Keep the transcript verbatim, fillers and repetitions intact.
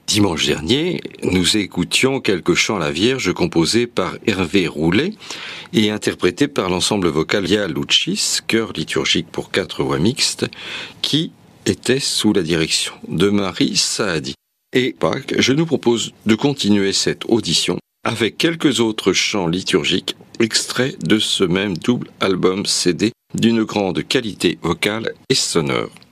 Dimanche dernier, nous écoutions quelques chants à la Vierge composés par Hervé Roulet et interprétés par l'ensemble vocal Via Lucis, chœur liturgique pour quatre voix mixtes, qui était sous la direction de Marie Saadi. Et Pâques, je nous propose de continuer cette audition avec quelques autres chants liturgiques extraits de ce même double album C D d'une grande qualité vocale et sonore.